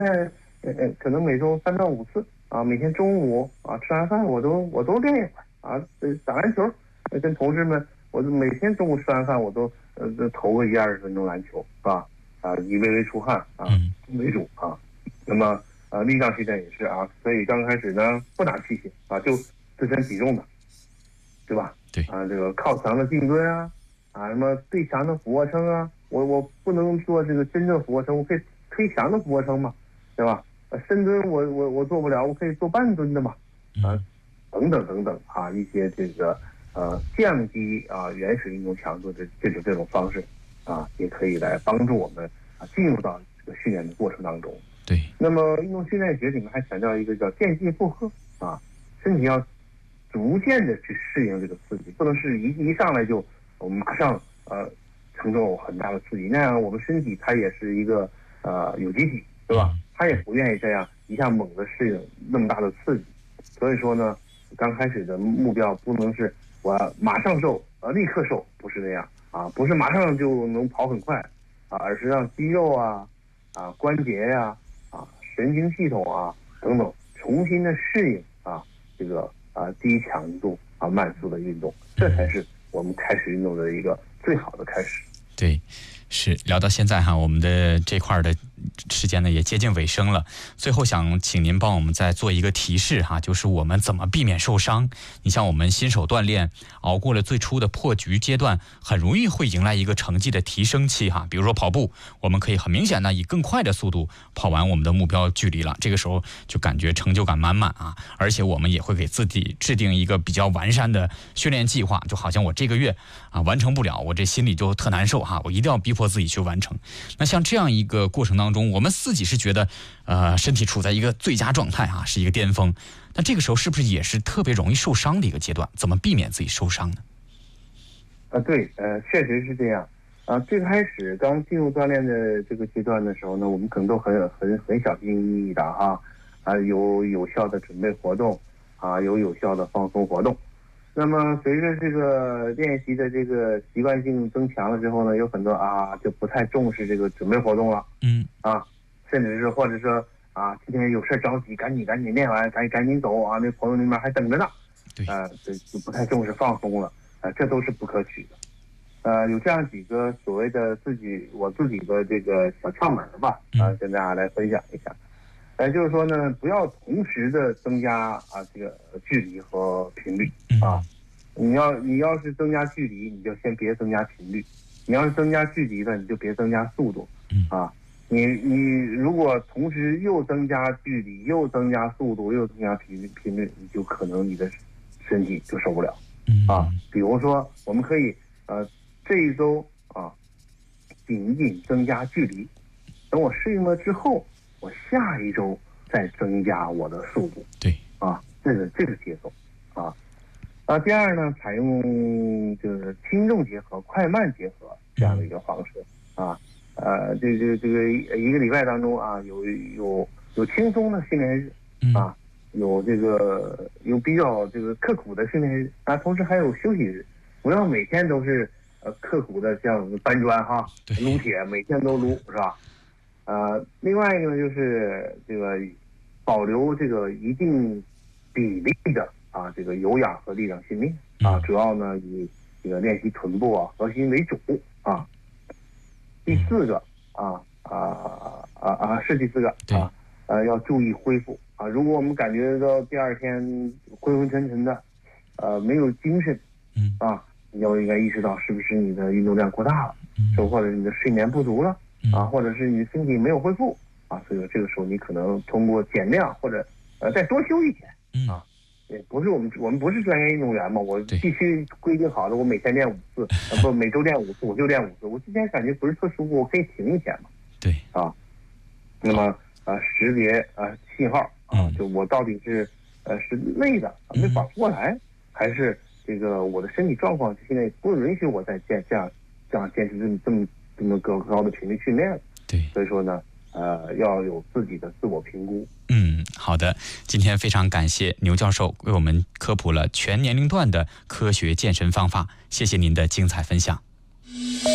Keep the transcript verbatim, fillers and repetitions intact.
呃呃可能每周三到五次啊，每天中午啊吃完饭我都我都练一会儿啊，打篮球，跟同事们，我每天中午吃完饭我都呃投个一二十分钟篮球，是吧？啊，以微微出汗啊为主啊。那么呃力量训练也是啊，所以刚开始呢不拿器械啊，就自身体重的，对吧？ 对啊，这个靠墙的静蹲啊，啊什么对墙的俯卧撑啊，我我不能做这个真正俯卧撑，我可以推墙的俯卧撑嘛，对吧？深蹲我我我做不了，我可以做半蹲的嘛，啊，等等等等啊，一些这个呃降低啊原始运动强度的这种这种方式啊，也可以来帮助我们啊进入到这个训练的过程当中。 对。 那么运动训练学里面还强调一个叫渐进负荷啊，身体要逐渐的去适应这个刺激，不能是一一上来就我们马上呃承受很大的刺激，那样我们身体它也是一个呃有机体，对吧？他也不愿意这样一下猛的适应那么大的刺激，所以说呢，刚开始的目标不能是我马上瘦，呃，立刻瘦，不是这样啊，不是马上就能跑很快啊，而是让肌肉啊、啊关节呀、啊、啊神经系统啊等等重新的适应啊这个啊低强度啊慢速的运动，这才是我们开始运动的一个最好的开始。 对，是聊到现在哈，我们的这块的时间呢也接近尾声了。最后想请您帮我们再做一个提示哈，就是我们怎么避免受伤。你像我们新手锻炼，熬过了最初的破局阶段，很容易会迎来一个成绩的提升期哈。比如说跑步，我们可以很明显的以更快的速度跑完我们的目标距离了，这个时候就感觉成就感满满啊。而且我们也会给自己制定一个比较完善的训练计划，就好像我这个月啊完成不了，我这心里就特难受哈，我一定要逼迫自己去完成。那像这样一个过程当中，我们自己是觉得呃身体处在一个最佳状态啊，是一个巅峰，那这个时候是不是也是特别容易受伤的一个阶段？怎么避免自己受伤呢？ 啊，对，呃，确实是这样啊。最开始刚进入锻炼的这个阶段的时候呢，我们可能都很很很小心翼翼的哈，啊，有有效的准备活动啊，有有效的放松活动。那么随着这个练习的这个习惯性增强了之后呢，有很多啊就不太重视这个准备活动了， 嗯啊，甚至是或者说啊今天有事着急，赶紧赶紧练完，赶紧赶紧走啊，那朋友那边还等着呢， 对， 啊，这就不太重视放松了，啊，这都是不可取的。呃，有这样几个所谓的自己我自己的这个小窍门吧，啊，跟大家来分享一下。呃，就是说呢，不要同时的增加啊这个距离和频率啊。你要你要是增加距离，你就先别增加频率；你要是增加距离了，你就别增加速度啊。你你如果同时又增加距离，又增加速度，又增加频率频率，你就可能你的身体就受不了啊。比如说，我们可以呃这一周啊仅仅增加距离，等我适应了之后，我下一周再增加我的速度。 对啊，这个这个节奏啊。啊，第二呢，采用就是轻重结合、快慢结合这样的一个方式啊。呃，这个这个一个礼拜当中啊，有有有轻松的训练日啊，有这个有比较这个刻苦的训练日啊，同时还有休息日。不要每天都是呃刻苦的像搬砖哈、撸铁，每天都撸是吧？呃，另外一个就是这个保留这个一定比例的啊这个有氧和力量训练啊，主要呢以这个练习臀部啊核心为主啊。第四个啊啊啊啊是第四个啊呃要注意恢复啊，如果我们感觉到第二天昏昏沉沉的，呃没有精神， 嗯啊，你要应该意识到是不是你的运动量过大了，嗯，或者你的睡眠不足了。啊，或者是你身体没有恢复啊，所以说这个时候你可能通过减量或者呃再多休一天啊，也不是我们我们不是专业运动员嘛，我必须规定好的，我每天练五次，呃不每周练五次，我就练五次，我今天感觉不是特舒服，我可以停一天嘛。 对啊，那么呃识别呃信号啊，就我到底是呃是累的没缓不过来，还是这个我的身体状况现在不允许我再坚这样这样坚持这么这么。这么高高的频率训练， 对， 所以说呢，呃，要有自己的自我评估。 嗯，好的，今天非常感谢牛教授为我们科普了全年龄段的科学健身方法，谢谢您的精彩分享。